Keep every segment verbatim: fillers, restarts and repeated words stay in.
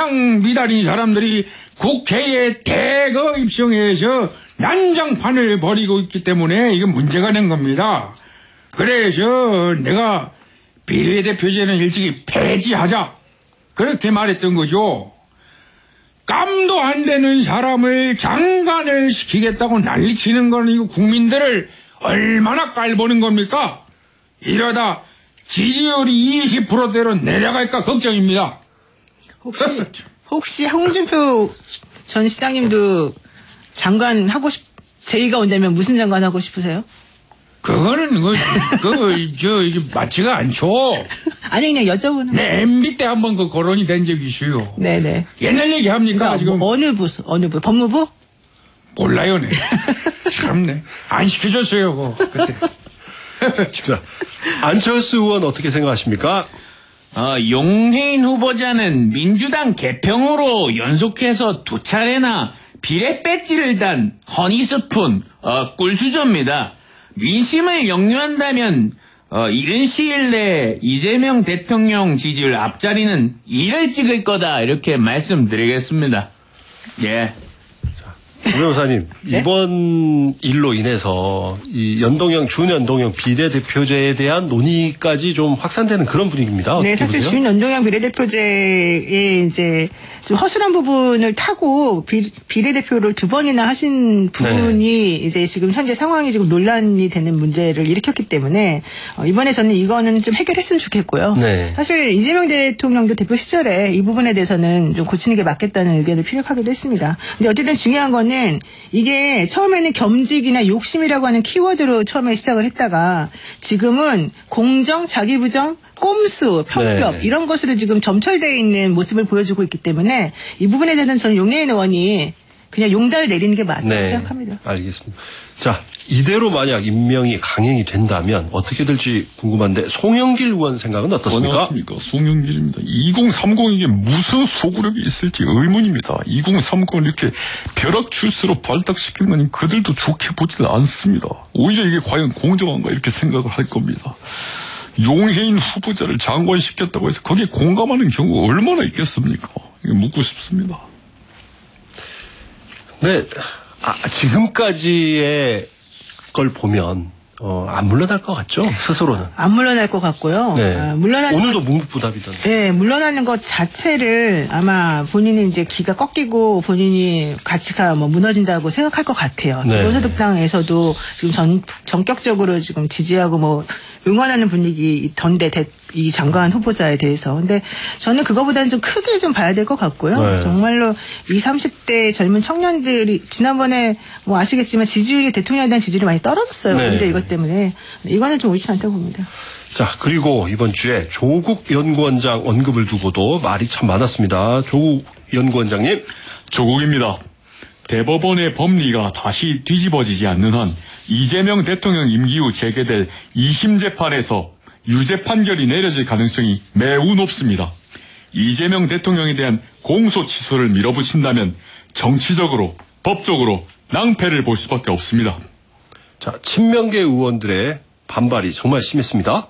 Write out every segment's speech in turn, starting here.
마냥 미달인 사람들이 국회에 대거 입성해서 난장판을 벌이고 있기 때문에 이게 문제가 된 겁니다. 그래서 내가 비례대표제는 일찍이 폐지하자 그렇게 말했던 거죠. 깜도 안 되는 사람을 장관을 시키겠다고 난리치는 건 이거 국민들을 얼마나 깔보는 겁니까? 이러다 지지율이 이십 퍼센트대로 내려갈까 걱정입니다. 혹시 혹시 홍준표 전 시장님도 장관 하고 싶 제의가 온다면 무슨 장관 하고 싶으세요? 그거는 그, 그, 저, 이게 맞지가 않죠. 아니, 그냥 여쭤보는. 네, 엠비 때 한번 그 거론이 된 적이 있어요. 네네. 옛날 얘기 합니까, 그러니까 지금? 뭐 어느 부, 어느 부, 법무부? 몰라요, 네. 참네. 안 시켜줬어요, 그거, 그때. 자, 안철수 의원 어떻게 생각하십니까? 어, 용해인 후보자는 민주당 개평으로 연속해서 두 차례나 비례 배지를 단 허니스푼, 어, 꿀수저입니다. 민심을 역류한다면, 어, 이른 시일 내에 이재명 대통령 지지율 앞자리는 이를 찍을 거다, 이렇게 말씀드리겠습니다. 예. 조 변호사님, 네? 이번 일로 인해서 이 연동형, 준연동형 비례대표제에 대한 논의까지 좀 확산되는 그런 분위기입니다. 네, 사실 보세요? 준연동형 비례대표제에 이제 좀 허술한 부분을 타고 비, 비례대표를 두 번이나 하신 분이 네. 이제 지금 현재 상황이 지금 논란이 되는 문제를 일으켰기 때문에 어, 이번에 저는 이거는 좀 해결했으면 좋겠고요. 네. 사실 이재명 대통령도 대표 시절에 이 부분에 대해서는 좀 고치는 게 맞겠다는 의견을 피력하기도 했습니다. 근데 어쨌든 중요한 거는 이게 처음에는 겸직이나 욕심이라고 하는 키워드로 처음에 시작을 했다가 지금은 공정, 자기부정, 꼼수, 편법 네. 이런 것으로 지금 점철되어 있는 모습을 보여주고 있기 때문에 이 부분에 대해서는 저는 용해인 의원이 그냥 용단을 내리는 게 맞다고 네. 생각합니다. 알겠습니다. 자, 이대로 만약 임명이 강행이 된다면 어떻게 될지 궁금한데 송영길 의원 생각은 어떻습니까? 안녕하십니까. 송영길입니다. 이공삼공 이게 무슨 소구력이 있을지 의문입니다. 이공삼공을 이렇게 벼락 출세로 발탁시키면 그들도 좋게 보지는 않습니다. 오히려 이게 과연 공정한가 이렇게 생각을 할 겁니다. 용해인 후보자를 장관시켰다고 해서 거기에 공감하는 경우가 얼마나 있겠습니까? 이게 묻고 싶습니다. 네, 아, 지금까지의 걸 보면 어, 안 물러날 것 같죠? 스스로는. 안 물러날 것 같고요. 네. 아, 물러나는 오늘도 묵묵부답이던데. 네, 물러나는 것 자체를 아마 본인이 이제 기가 꺾이고 본인이 가치가 뭐 무너진다고 생각할 것 같아요. 네. 기본소득당에서도 지금 전, 전격적으로 지금 지지하고 뭐 응원하는 분위기던데 이 장관 후보자에 대해서. 근데 저는 그거보다는 좀 크게 좀 봐야 될 것 같고요. 네. 정말로 이십, 삼십 대 젊은 청년들이 지난번에 뭐 아시겠지만 지지율이 대통령에 대한 지지율이 많이 떨어졌어요. 네. 근데 이것 때문에 이거는 좀 옳지 않다고 봅니다. 자, 그리고 이번 주에 조국 연구원장 언급을 두고도 말이 참 많았습니다. 조국 연구원장님. 조국입니다. 대법원의 법리가 다시 뒤집어지지 않는 한 이재명 대통령 임기 후 재개될 이심 재판에서 유죄 판결이 내려질 가능성이 매우 높습니다. 이재명 대통령에 대한 공소 취소를 밀어붙인다면 정치적으로, 법적으로 낭패를 볼 수밖에 없습니다. 자, 친명계 의원들의 반발이 정말 심했습니다.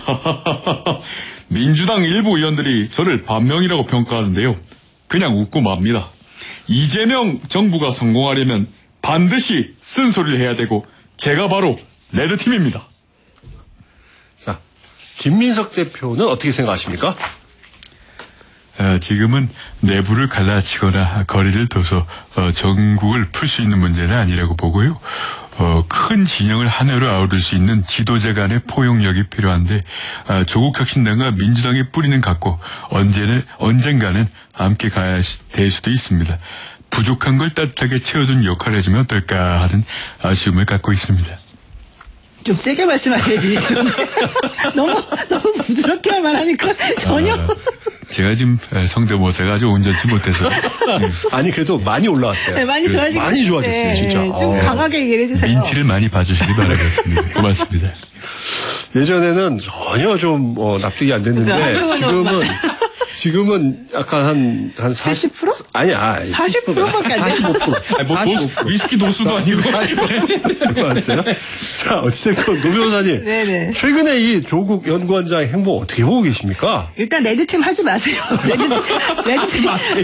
민주당 일부 의원들이 저를 반명이라고 평가하는데요. 그냥 웃고 맙니다. 이재명 정부가 성공하려면 반드시 쓴소리를 해야 되고 제가 바로 레드팀입니다. 자, 김민석 대표는 어떻게 생각하십니까? 어, 지금은 내부를 갈라치거나 거리를 둬서 어, 전국을 풀 수 있는 문제는 아니라고 보고요. 어, 큰 진영을 하나로 아우를 수 있는 지도자 간의 포용력이 필요한데 어, 조국 혁신당과 민주당의 뿌리는 같고 언제는 언젠가는 함께 가야 될 수도 있습니다. 부족한 걸 따뜻하게 채워준 역할을 해주면 어떨까 하는 아쉬움을 갖고 있습니다. 좀 세게 말씀하셔야지. 너무 너무 부드럽게 말하니까 전혀. 아, 제가 지금 성대모사가 아주 온전치 못해서. 아니 그래도 많이 올라왔어요. 네, 많이 좋아지고 많이 좋아졌어요, 네, 진짜. 좀 어. 강하게 얘기를 해주세요. 민티를 많이 봐주시기 바라겠습니다. 고맙습니다. 예전에는 전혀 좀 어, 납득이 안 됐는데 지금은 지금은 약간 한, 한 칠십 퍼센트? 아니야. 사십 퍼센트밖에 안 돼요. 사십오 퍼센트. 아니, 뭐 도수, 위스키 도수도 아니고. 알았어요? 자, 어찌됐건 노 변호사님. 네네. 최근에 이 조국 연구원장의 행보 어떻게 보고 계십니까? 일단 레드팀 하지 마세요. 레드팀, 레드팀.